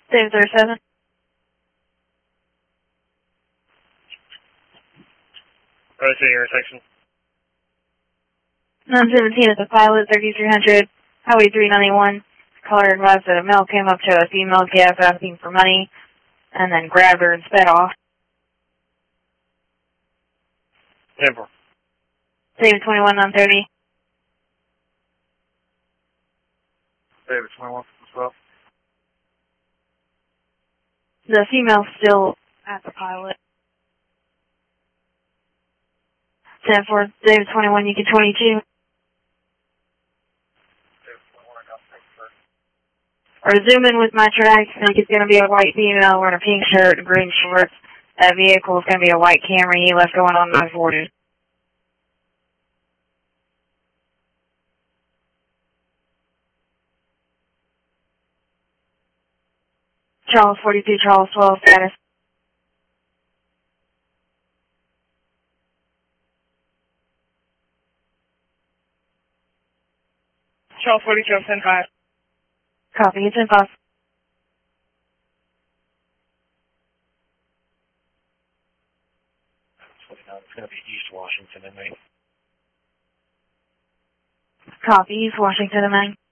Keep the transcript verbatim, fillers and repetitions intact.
Save thirty-seven. Right, to your intersection. nine seventeen at the pilot, thirty-three hundred, Highway three ninety-one. Caller advised that a male came up to a female cab asking for money, and then grabbed her and sped off. Temple. Save twenty-one, nine thirty. David, twenty-one, twelve. The female's still at the pilot. ten four, David twenty-one, you get twenty-two. Or zoom in with my tracks. I think it's going to be a white female wearing a pink shirt and green shorts. That vehicle is going to be a white Camry he left going on nine forty. Charles forty-two, Charles twelve, status. Charles forty-two, ten five. Copy, it's in five. It's going to be East Washington, I think. Copy, East Washington, and nine.